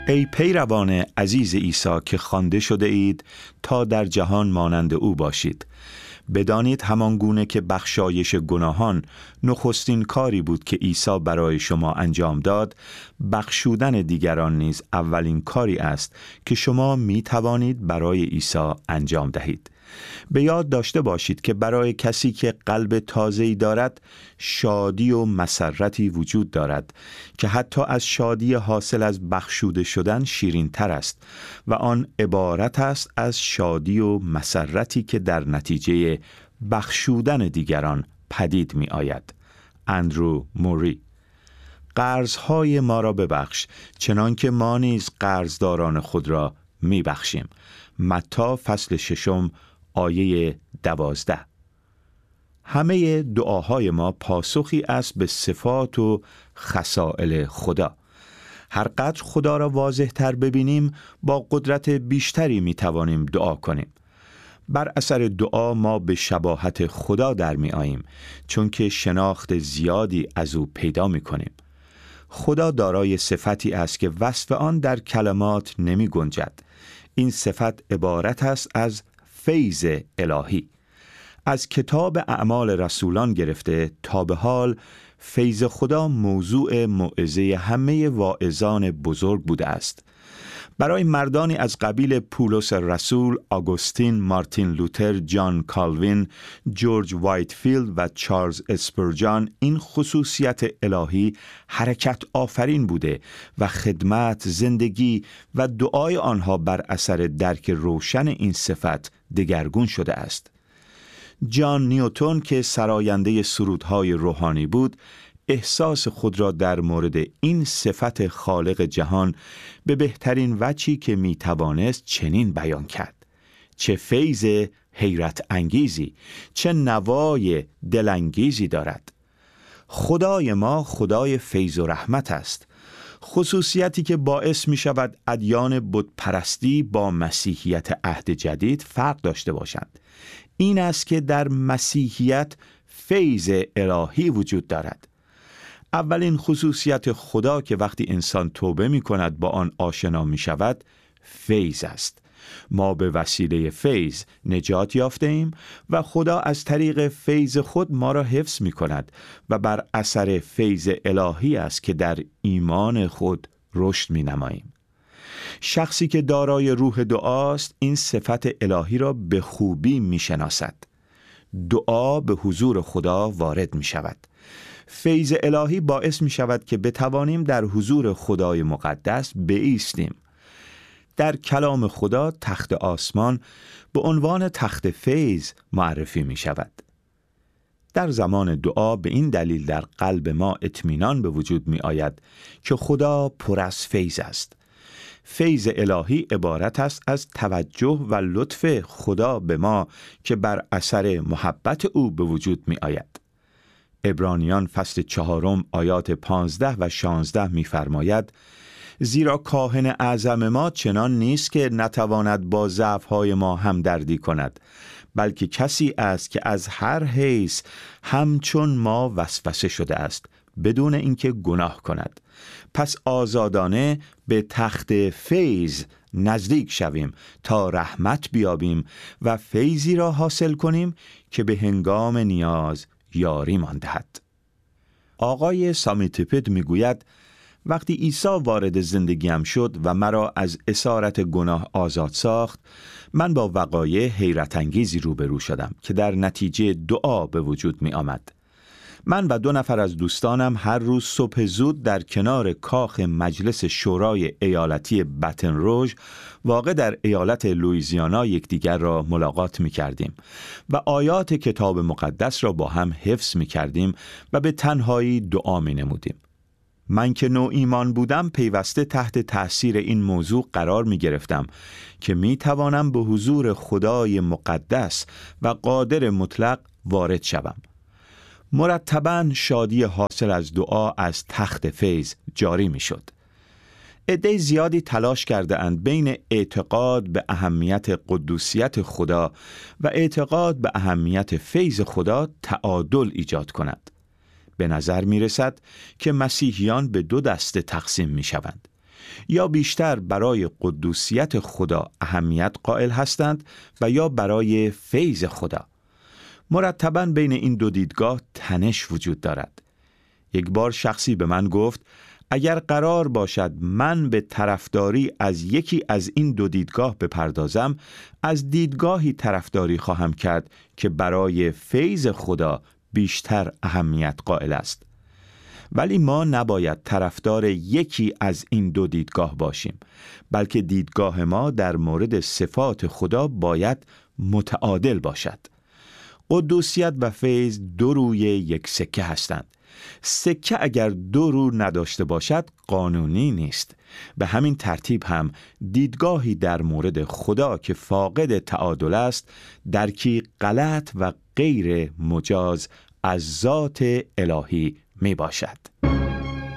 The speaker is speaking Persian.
ای پیروان عزیز عیسی که خوانده شده اید تا در جهان مانند او باشید. بدانید همان گونه که بخشایش گناهان نخستین کاری بود که عیسی برای شما انجام داد، بخشودن دیگران نیز اولین کاری است که شما می توانید برای عیسی انجام دهید. به یاد داشته باشید که برای کسی که قلب تازه‌ای دارد شادی و مسرتی وجود دارد که حتی از شادی حاصل از بخشوده شدن شیرین تر است و آن عبارت است از شادی و مسرتی که در نتیجه بخشودن دیگران پدید می آید. اندرو موری. قرضهای ما را ببخش چنان که ما نیز قرضداران خود را می بخشیم. متی فصل 6 آیه 12. همه دعاهای ما پاسخی است به صفات و خصائل خدا. هر قدر خدا را واضح تر ببینیم با قدرت بیشتری می توانیم دعا کنیم. بر اثر دعا ما به شباهت خدا در می آییم چون که شناخت زیادی از او پیدا می کنیم. خدا دارای صفتی است که وصف آن در کلمات نمی گنجد. این صفت عبارت است از فیض الهی. از کتاب اعمال رسولان گرفته تا به حال فیض خدا موضوع موعظه همه واعظان بزرگ بوده است. برای مردانی از قبیل پولس رسول، آگوستین، مارتین لوتر، جان کالوین، جورج وایتفیلد و چارلز اسپرجان این خصوصیت الهی حرکت آفرین بوده و خدمت، زندگی و دعای آنها بر اثر درک روشن این صفت دگرگون شده است. جان نیوتن که سراینده سرودهای روحانی بود، احساس خود را در مورد این صفت خالق جهان به بهترین وجهی که می توانست چنین بیان کرد: چه فیض حیرت انگیزی، چه نوای دلانگیزی دارد. خدای ما خدای فیض و رحمت است، خصوصیتی که باعث می شود ادیان بت پرستی با مسیحیت عهد جدید فرق داشته باشند. این است که در مسیحیت فیض الهی وجود دارد. اولین خصوصیت خدا که وقتی انسان توبه می کند با آن آشنا می شود فیض است. ما به وسیله فیض نجات یافته ایم و خدا از طریق فیض خود ما را حفظ می کند و بر اثر فیض الهی است که در ایمان خود رشد می نماییم. شخصی که دارای روح دعاست این صفت الهی را به خوبی می شناسد. دعا به حضور خدا وارد می شود. فیض الهی باعث می شود که بتوانیم در حضور خدای مقدس بایستیم. در کلام خدا تخت آسمان به عنوان تخت فیض معرفی می شود. در زمان دعا به این دلیل در قلب ما اطمینان به وجود می آید که خدا پر از فیض است. فیض الهی عبارت است از توجه و لطف خدا به ما که بر اثر محبت او به وجود می آید. عبرانیان فصل 4 آیات 15 و 16 می فرماید: زیرا کاهن اعظم ما چنان نیست که نتواند با ضعف‌های ما همدردی کند، بلکه کسی است که از هر حیث همچون ما وسوسه شده است بدون اینکه گناه کند. پس آزادانه به تخت فیض نزدیک شویم تا رحمت بیابیم و فیضی را حاصل کنیم که به هنگام نیاز یاریمان دهد. آقای سامیتیپید میگوید: وقتی عیسی وارد زندگیم شد و مرا از اسارت گناه آزاد ساخت، من با وقایع حیرت انگیزی روبرو شدم که در نتیجه دعا به وجود می آمد. من و 2 نفر از دوستانم هر روز صبح زود در کنار کاخ مجلس شورای ایالتی بتن روژ واقع در ایالت لوئیزیانا یکدیگر را ملاقات می کردیم و آیات کتاب مقدس را با هم حفظ می کردیم و به تنهایی دعا می نمودیم. من که نو ایمان بودم پیوسته تحت تأثیر این موضوع قرار می گرفتم که می توانم به حضور خدای مقدس و قادر مطلق وارد شوم. مرتباً شادی حاصل از دعا از تخت فیض جاری می شد. عده زیادی تلاش کرده اند بین اعتقاد به اهمیت قدوسیت خدا و اعتقاد به اهمیت فیض خدا تعادل ایجاد کنند. به نظر می رسد که مسیحیان به 2 دسته تقسیم می شوند. یا بیشتر برای قدوسیت خدا اهمیت قائل هستند و یا برای فیض خدا. مرتباً بین این دو دیدگاه تنش وجود دارد. یک بار شخصی به من گفت اگر قرار باشد من به طرفداری از یکی از این دو دیدگاه بپردازم، از دیدگاهی طرفداری خواهم کرد که برای فیض خدا بیشتر اهمیت قائل است. ولی ما نباید طرفدار یکی از این دو دیدگاه باشیم، بلکه دیدگاه ما در مورد صفات خدا باید متعادل باشد. قدوسیت و فیض دو روی یک سکه هستند. سکه اگر دو رو نداشته باشد قانونی نیست. به همین ترتیب هم دیدگاهی در مورد خدا که فاقد تعادل است درکی غلط و غیر مجاز از ذات الهی می باشد.